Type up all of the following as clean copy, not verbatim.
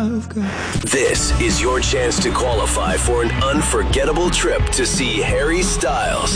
I've got. This is your chance to qualify for an unforgettable trip to see Harry Styles.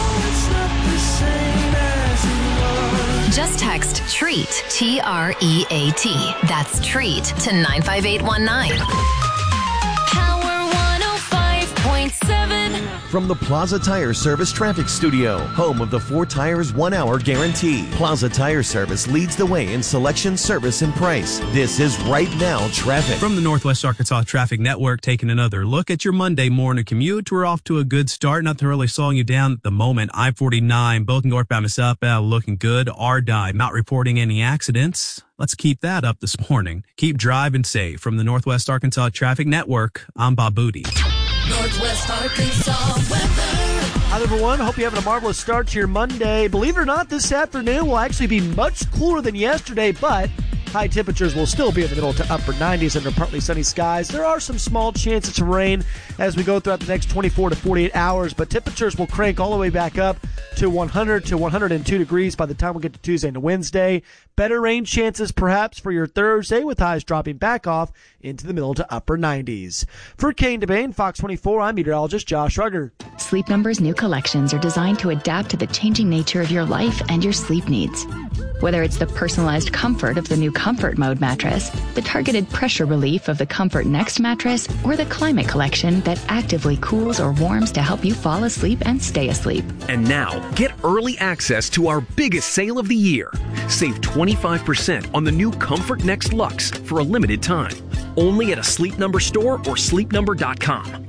Just text TREAT, T-R-E-A-T. That's TREAT to 95819. Power 105.7. From the Plaza Tire Service Traffic Studio, home of the 4 Tires 1 Hour Guarantee. Plaza Tire Service leads the way in selection, service, and price. This is Right Now Traffic. From the Northwest Arkansas Traffic Network, taking another look at your Monday morning commute. We're off to a good start. Nothing really slowing you down at the moment. I-49, both northbound and southbound, looking good. RDOT, not reporting any accidents. Let's keep that up this morning. Keep driving safe. From the Northwest Arkansas Traffic Network, I'm Bob Booty. Northwest Arkansas weather. Hi, everyone. Hope you're having a marvelous start to your Monday. Believe it or not, this afternoon will actually be much cooler than yesterday, but high temperatures will still be in the middle to upper 90s under partly sunny skies. There are some small chances of rain as we go throughout the next 24 to 48 hours, but temperatures will crank all the way back up to 100 to 102 degrees by the time we get to Tuesday and Wednesday. Better rain chances perhaps for your Thursday, with highs dropping back off into the middle to upper 90s. For Kane DeBane, Fox 24, I'm meteorologist Josh Rugger. Sleep Number's new collections are designed to adapt to the changing nature of your life and your sleep needs. Whether it's the personalized comfort of the new Comfort Mode mattress, the targeted pressure relief of the Comfort Next mattress, or the Climate Collection that actively cools or warms to help you fall asleep and stay asleep. And now, get early access to our biggest sale of the year. Save 25% on the new Comfort Next Luxe for a limited time. Only at a Sleep Number store or sleepnumber.com.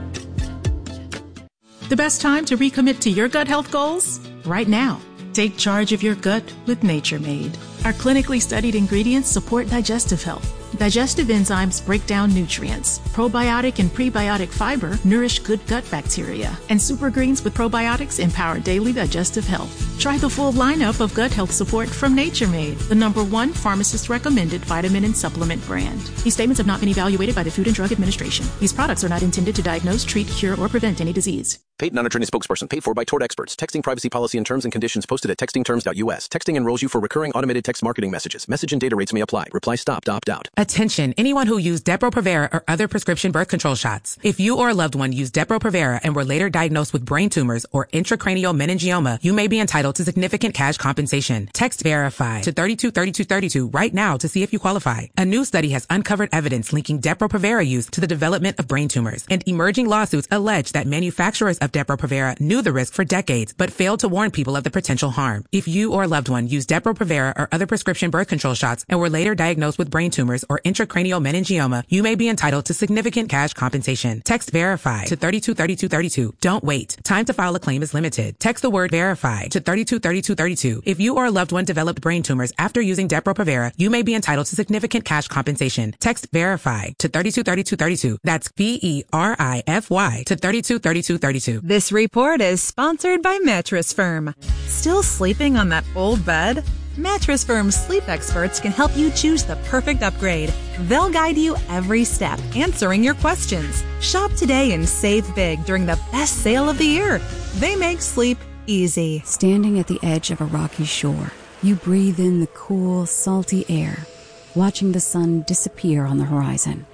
The best time to recommit to your gut health goals? Right now. Take charge of your gut with Nature Made. Our clinically studied ingredients support digestive health. Digestive enzymes break down nutrients. Probiotic and prebiotic fiber nourish good gut bacteria. And super greens with probiotics empower daily digestive health. Try the full lineup of gut health support from Nature Made, the #1 pharmacist-recommended vitamin and supplement brand. These statements have not been evaluated by the Food and Drug Administration. These products are not intended to diagnose, treat, cure, or prevent any disease. Paid non-attorney spokesperson paid for by Tort Experts. Texting privacy policy and terms and conditions posted at textingterms.us. Texting enrolls you for recurring automated text marketing messages. Message and data rates may apply. Reply stop to opt out. Attention, anyone who used Depo-Provera or other prescription birth control shots. If you or a loved one used Depo-Provera and were later diagnosed with brain tumors or intracranial meningioma, you may be entitled to significant cash compensation. Text VERIFY to 323232 right now to see if you qualify. A new study has uncovered evidence linking Depo-Provera use to the development of brain tumors, and emerging lawsuits allege that manufacturers of Depo-Provera knew the risk for decades but failed to warn people of the potential harm. If you or a loved one used Depo-Provera or other prescription birth control shots and were later diagnosed with brain tumors or intracranial meningioma, you may be entitled to significant cash compensation. Text VERIFY to 323232. Don't wait. Time to file a claim is limited. Text the word VERIFY to 323232. If you or a loved one developed brain tumors after using Depo-Provera, you may be entitled to significant cash compensation. Text VERIFY to 323232. That's VERIFY to 323232. This report is sponsored by Mattress Firm. Still sleeping on that old bed? Mattress Firm's sleep experts can help you choose the perfect upgrade. They'll guide you every step, answering your questions. Shop today and save big during the best sale of the year. They make sleep easy. Standing at the edge of a rocky shore, you breathe in the cool, salty air, watching the sun disappear on the horizon.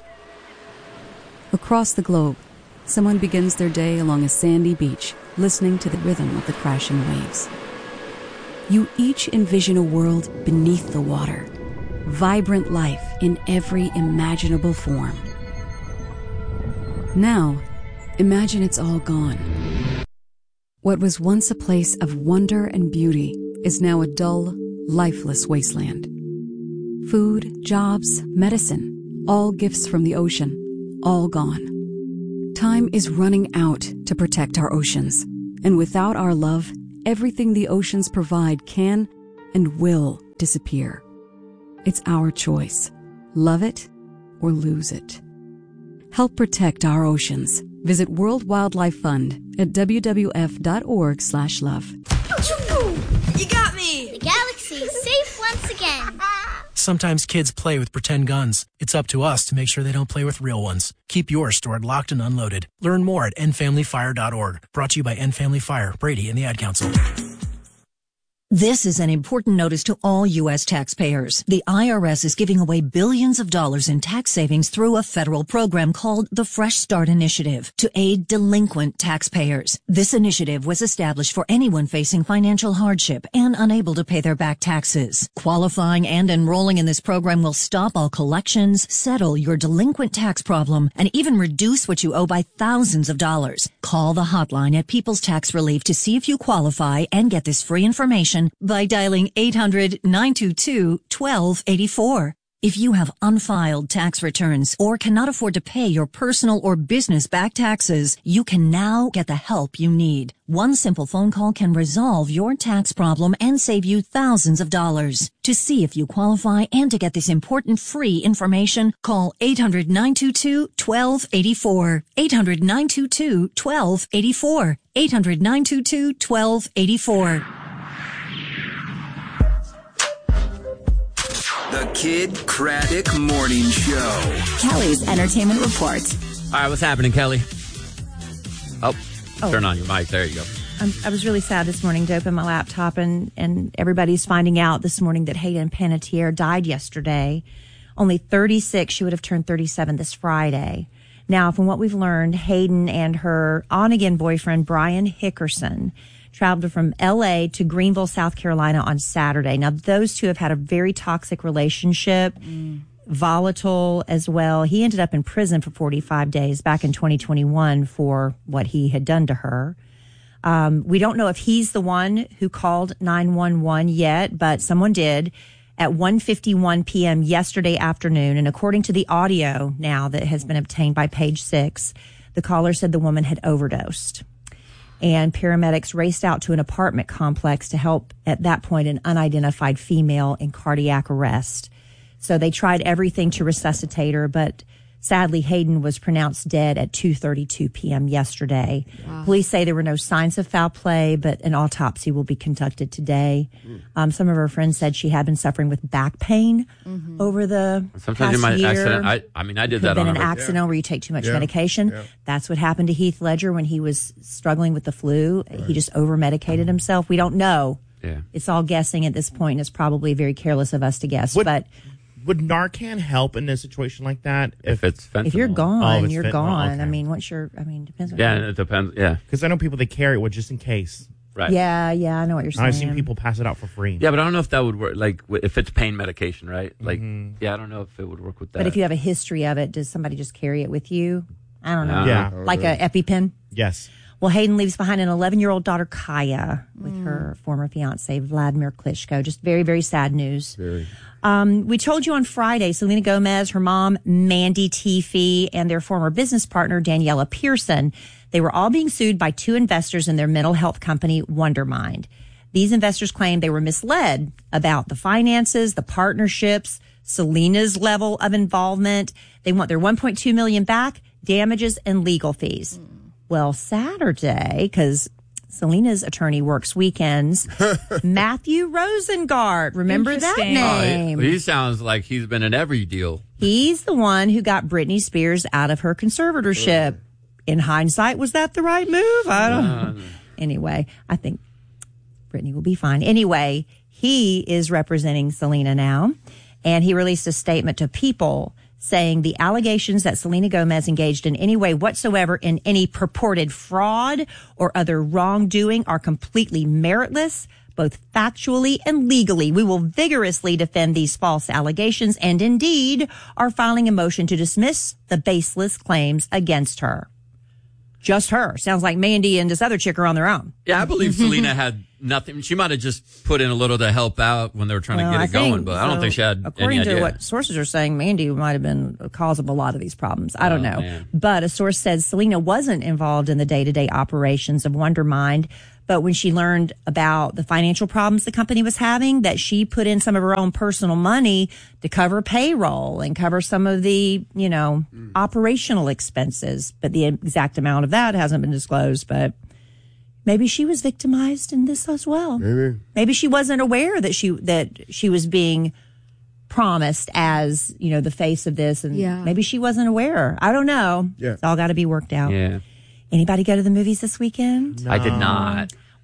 Across the globe, someone begins their day along a sandy beach, listening to the rhythm of the crashing waves. You each envision a world beneath the water, vibrant life in every imaginable form. Now, imagine it's all gone. What was once a place of wonder and beauty is now a dull, lifeless wasteland. Food, jobs, medicine, all gifts from the ocean, all gone. Time is running out to protect our oceans, and without our love, everything the oceans provide can and will disappear. It's our choice. Love it or lose it. Help protect our oceans. Visit World Wildlife Fund at wwf.org/love. You got me! The galaxy's safe once again. Sometimes kids play with pretend guns. It's up to us to make sure they don't play with real ones. Keep yours stored locked and unloaded. Learn more at endfamilyfire.org. Brought to you by End Family Fire, Brady, and the Ad Council. This is an important notice to all U.S. taxpayers. The IRS is giving away billions of dollars in tax savings through a federal program called the Fresh Start Initiative to aid delinquent taxpayers. This initiative was established for anyone facing financial hardship and unable to pay their back taxes. Qualifying and enrolling in this program will stop all collections, settle your delinquent tax problem, and even reduce what you owe by thousands of dollars. Call the hotline at People's Tax Relief to see if you qualify and get this free information by dialing 800-922-1284. If you have unfiled tax returns or cannot afford to pay your personal or business back taxes, you can now get the help you need. One simple phone call can resolve your tax problem and save you thousands of dollars. To see if you qualify and to get this important free information, call 800-922-1284. 800-922-1284. 800-922-1284. The Kid Craddock Morning Show. Kelly's Entertainment Report. All right, what's happening, Kelly? Oh, turn on your mic. There you go. I was really sad this morning to open my laptop and everybody's finding out this morning that Hayden Panettiere died yesterday. Only 36. She would have turned 37 this Friday. Now, from what we've learned, Hayden and her on-again boyfriend, Brian Hickerson, traveled from L.A. to Greenville, South Carolina on Saturday. Now, those two have had a very toxic relationship, volatile as well. He ended up in prison for 45 days back in 2021 for what he had done to her. We don't know if he's the one who called 911 yet, but someone did at 1:51 p.m. yesterday afternoon. And according to the audio now that has been obtained by Page Six, the caller said the woman had overdosed. And paramedics raced out to an apartment complex to help, at that point, an unidentified female in cardiac arrest. So they tried everything to resuscitate her, but sadly, Hayden was pronounced dead at 2:32 p.m. yesterday. Wow. Police say there were no signs of foul play, but an autopsy will be conducted today. Some of her friends said she had been suffering with back pain over the Sometimes you might year. accident. I mean, I did that on an accident where you take too much medication. Yeah. That's what happened to Heath Ledger when he was struggling with the flu. Right. He just over-medicated himself. We don't know. Yeah. It's all guessing at this point, and it's probably very careless of us to guess. Would Narcan help in a situation like that? If it's fentanyl. If you're gone, it's you're fentanyl, gone. okay. I mean, depends. It depends. Yeah. Because I know people that carry it just in case. Right. Yeah, I know what you're saying. I've seen people pass it out for free. Yeah, but I don't know if that would work. Like, if it's pain medication, right? Like, I don't know if it would work with that. But if you have a history of it, does somebody just carry it with you? I don't know. Yeah. Like a EpiPen? Yes. Well, Hayden leaves behind an 11-year-old daughter, Kaya, with her former fiance, Vladimir Klitschko. Just very, very sad news. Very. We told you on Friday, Selena Gomez, her mom, Mandy Teefee, and their former business partner, Daniela Pearson, they were all being sued by two investors in their mental health company, Wondermind. These investors claimed they were misled about the finances, the partnerships, Selena's level of involvement. They want their $1.2 million back, damages, and legal fees. Well, Saturday, because Selena's attorney works weekends, Matthew Rosengart. Remember that name? He sounds like he's been in every deal. He's the one who got Britney Spears out of her conservatorship. In hindsight, was that the right move? I don't know. Anyway, I think Britney will be fine. Anyway, he is representing Selena now, and he released a statement to People saying the allegations that Selena Gomez engaged in any way whatsoever in any purported fraud or other wrongdoing are completely meritless, both factually and legally. We will vigorously defend these false allegations and indeed are filing a motion to dismiss the baseless claims against her. Just her. Sounds like Mandy and this other chick are on their own. Yeah, I believe Selena had nothing. She might have just put in a little to help out when they were trying to get it going, but I don't think she had any idea. According to what sources are saying, Mandy might have been a cause of a lot of these problems. I don't know. Man. But a source says Selena wasn't involved in the day-to-day operations of Wondermind, but when she learned about the financial problems the company was having, that she put in some of her own personal money to cover payroll and cover some of the, operational expenses. But the exact amount of that hasn't been disclosed, but maybe she was victimized in this as well. Maybe she wasn't aware that she was being promised as, the face of this, and maybe she wasn't aware. I don't know. Yeah. It's all got to be worked out. Yeah. Anybody go to the movies this weekend? No. I did not.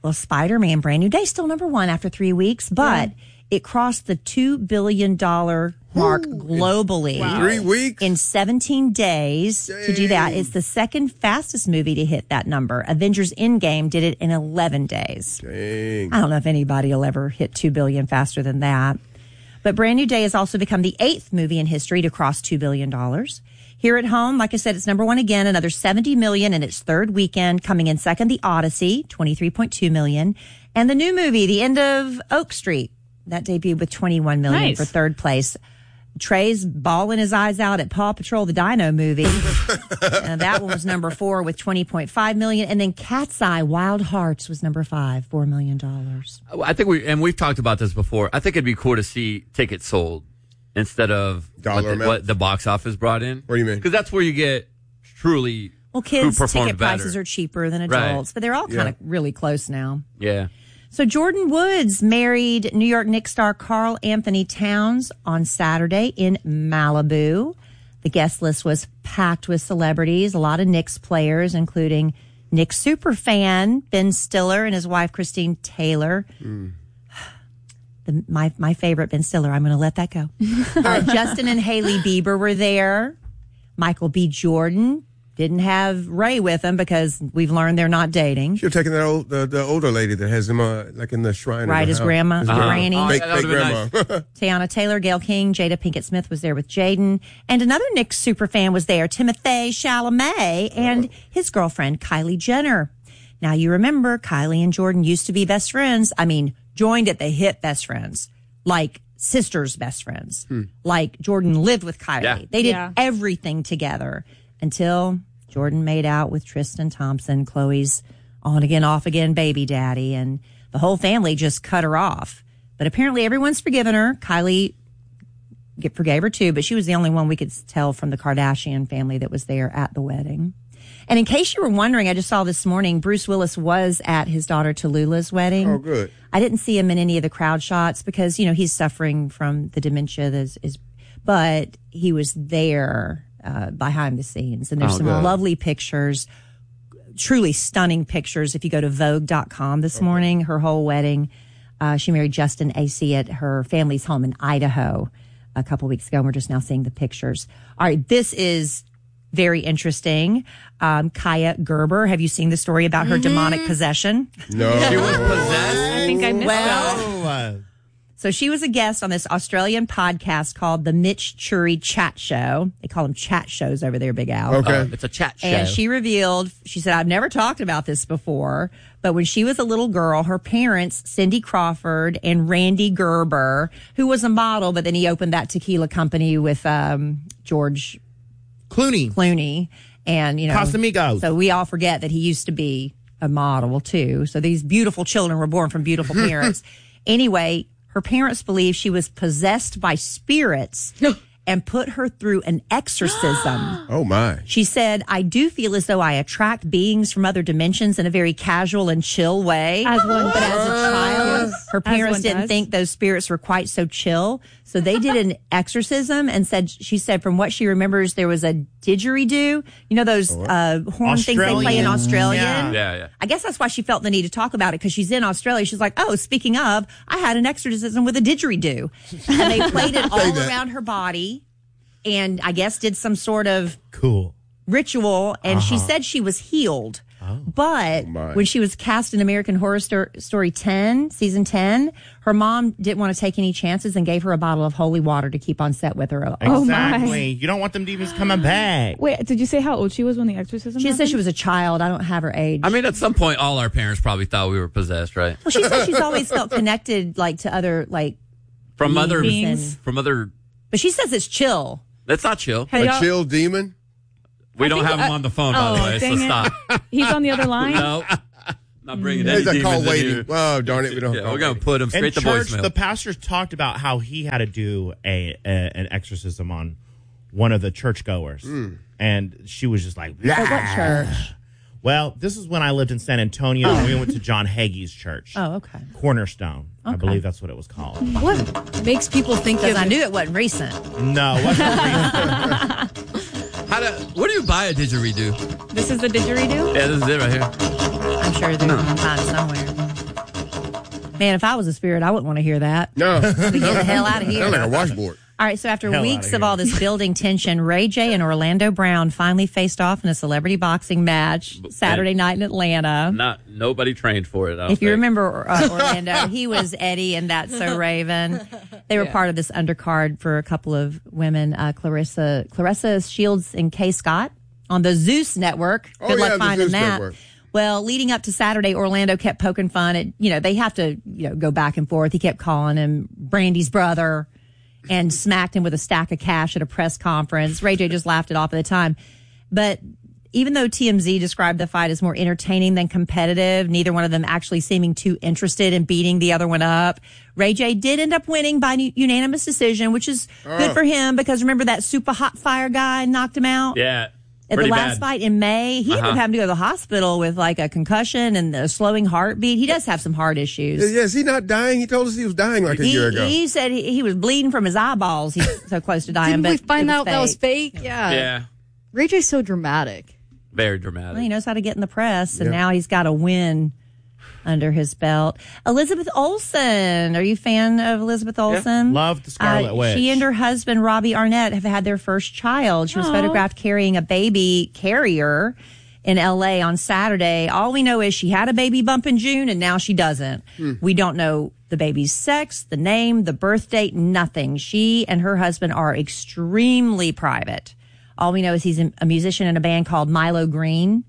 Well, Spider-Man Brand New Day still number one after 3 weeks, but it crossed the $2 billion mark globally. Wow. 3 weeks? In 17 days. Dang. To do that. It's the second fastest movie to hit that number. Avengers Endgame did it in 11 days. Dang. I don't know if anybody will ever hit $2 billion faster than that. But Brand New Day has also become the 8th movie in history to cross $2 billion. Here at home, like I said, it's number one again, another $70 million in its third weekend. Coming in second, The Odyssey, $23.2 million. And the new movie, The End of Oak Street, that debuted with $21 million for third place. Trey's bawling his eyes out at Paw Patrol, the Dino movie. And that one was number 4 with $20.5 million. And then Cat's Eye, Wild Hearts was number 5, $4 million. I think we've talked about this before. I think it'd be cool to see tickets sold instead of what the box office brought in. What do you mean? Because that's where you get truly Well, kids' who performed ticket better. prices are cheaper than adults, but they're all kind of really close now. Yeah. So Jordan Woods married New York Knicks star Karl Anthony Towns on Saturday in Malibu. The guest list was packed with celebrities, a lot of Knicks players, including Knicks superfan Ben Stiller and his wife Christine Taylor. My favorite, Ben Stiller. I'm going to let that go. Justin and Hailey Bieber were there. Michael B. Jordan. Didn't have Ray with him because we've learned they're not dating. Should have taken that the older lady that has him like in the shrine. Right, his grandma, Granny. Fake grandma. Tiana Taylor, Gayle King, Jada Pinkett Smith was there with Jaden. And another Knicks superfan was there, Timothée Chalamet, and his girlfriend, Kylie Jenner. Now, you remember, Kylie and Jordan used to be best friends. I mean, joined at the hip best friends. Like sisters best friends. Like Jordan lived with Kylie. Yeah. They did everything together until Jordan made out with Tristan Thompson, Chloe's on again, off again baby daddy, and the whole family just cut her off. But apparently everyone's forgiven her. Kylie forgave her too, but she was the only one we could tell from the Kardashian family that was there at the wedding. And in case you were wondering, I just saw this morning, Bruce Willis was at his daughter Tallulah's wedding. Oh, good. I didn't see him in any of the crowd shots because, he's suffering from the dementia, but he was there behind the scenes. And there's some lovely pictures, truly stunning pictures. If you go to Vogue.com this morning, her whole wedding, she married Justin Acey at her family's home in Idaho a couple weeks ago. And we're just now seeing the pictures. All right, this is very interesting. Kaya Gerber, have you seen the story about her demonic possession? No. She was possessed? I think I missed that. So she was a guest on this Australian podcast called The Mitch Chury Chat Show. They call them chat shows over there, Big Al. Okay. It's a chat show. And she said, I've never talked about this before, but when she was a little girl, her parents, Cindy Crawford and Randy Gerber, who was a model, but then he opened that tequila company with George Clooney. And, Casamigos. So we all forget that he used to be a model too. So these beautiful children were born from beautiful parents. Anyway, her parents believe she was possessed by spirits and put her through an exorcism. Oh, my. She said, I do feel as though I attract beings from other dimensions in a very casual and chill way. But as a child, her parents didn't think those spirits were quite so chill. So they did an exorcism and she said from what she remembers, there was a didgeridoo. Those horn things they play in Australia? Yeah. I guess that's why she felt the need to talk about it because she's in Australia. She's like, oh, speaking of, I had an exorcism with a didgeridoo. And they played it all around her body and I guess did some sort of ritual. And she said she was healed. But when she was cast in American Horror Story 10, season 10, her mom didn't want to take any chances and gave her a bottle of holy water to keep on set with her. Exactly. You don't want them demons coming back. Wait, did you say how old she was when the exorcism She happened? said she was a child. I don't have her age. I mean, at some point, all our parents probably thought we were possessed, right? Well, she said she's always felt connected, to other, from other beings. But she says it's chill. That's not chill. A chill demon? We don't have him on the phone, by the way, so stop. He's on the other line? No. Not bringing any demons call in waiting. here. Oh, darn it. We don't We're going to put him straight to church, voicemail. The pastors talked about how he had to do an exorcism on one of the churchgoers. And she was just like, At what church? Well, this is when I lived in San Antonio and we went to John Hagee's church. Oh, okay. Cornerstone. I believe that's what it was called. What makes people think Because I knew it wasn't recent. No, it wasn't recent. Where do you buy a didgeridoo? This is the didgeridoo? Yeah, this is it right here. I'm sure they're going to find it somewhere. Man, if I was a spirit, I wouldn't want to hear that. No. Get the hell out of here. Sound like a washboard. All right, so after weeks of all this building tension, Ray J and Orlando Brown finally faced off in a celebrity boxing match Saturday night in Atlanta. Nobody trained for it. If you remember Orlando, he was Eddie and That's So Raven. They were part of this undercard for a couple of women, Clarissa Shields and Kay Scott on the Zeus Network. Good luck finding that. Network. Well, leading up to Saturday, Orlando kept poking fun at, they have to, go back and forth. He kept calling him Brandy's brother and smacked him with a stack of cash at a press conference. Ray J just laughed it off at the time. But even though TMZ described the fight as more entertaining than competitive, neither one of them actually seeming too interested in beating the other one up, Ray J did end up winning by unanimous decision, which is good for him because remember that super hot fire guy knocked him out? Yeah. At the last fight in May, he ended up having to go to the hospital with like a concussion and a slowing heartbeat. He does have some heart issues. Yeah, is he not dying? He told us he was dying like a year ago. He said he was bleeding from his eyeballs. He's so close to dying. Didn't we find out that was fake? Yeah. Ray J's so dramatic. Very dramatic. Well, he knows how to get in the press, and now he's got a win under his belt. Elizabeth Olsen. Are you a fan of Elizabeth Olsen? Yeah. Love the Scarlet Witch. She and her husband, Robbie Arnett, have had their first child. She was photographed carrying a baby carrier in L.A. on Saturday. All we know is she had a baby bump in June, and now she doesn't. We don't know the baby's sex, the name, the birth date, nothing. She and her husband are extremely private. All we know is he's a musician in a band called Milo Green.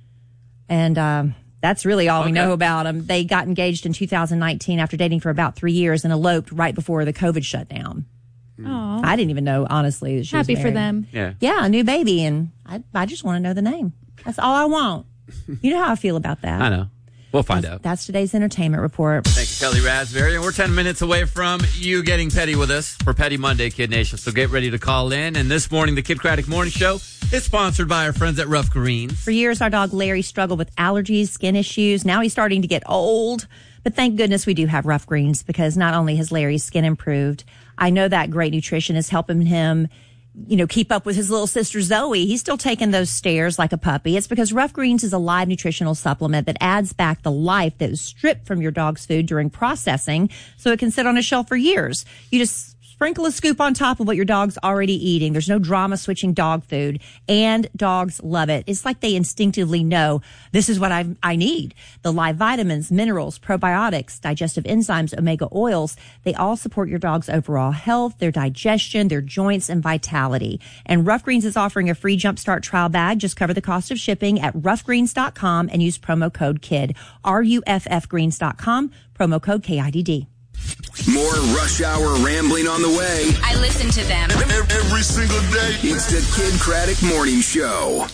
And that's really all we know about him. They got engaged in 2019 after dating for about 3 years and eloped right before the COVID shutdown. I didn't even know, honestly, that she was happy for married. them. Yeah, a new baby, and I just want to know the name. That's all I want. You know how I feel about that. I know. We'll find out. That's today's entertainment report. Thank you, Kelly Raspberry. And we're 10 minutes away from you getting petty with us for Petty Monday, Kid Nation. So get ready to call in. And this morning, the Kid Craddock Morning Show is sponsored by our friends at Rough Greens. For years, our dog Larry struggled with allergies, skin issues. Now he's starting to get old. But thank goodness we do have Rough Greens because not only has Larry's skin improved, I know that great nutrition is helping him keep up with his little sister Zoe. He's still taking those stairs like a puppy. It's because Rough Greens is a live nutritional supplement that adds back the life that is stripped from your dog's food during processing so it can sit on a shelf for years. You just sprinkle a scoop on top of what your dog's already eating. There's no drama switching dog food, and dogs love it. It's like they instinctively know this is what I need. The live vitamins, minerals, probiotics, digestive enzymes, omega oils, they all support your dog's overall health, their digestion, their joints, and vitality. And Rough Greens is offering a free Jumpstart trial bag. Just cover the cost of shipping at roughgreens.com and use promo code KID. RUFFgreens.com, promo code KIDD. More Rush Hour rambling on the way. I listen to them every single day. It's the Kid Craddock Morning Show.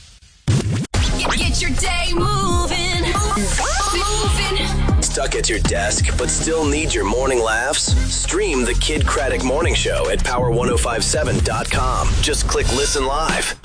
Get your day moving. Stuck at your desk but still need your morning laughs? Stream the Kid Craddock Morning Show at power1057.com. Just click listen live.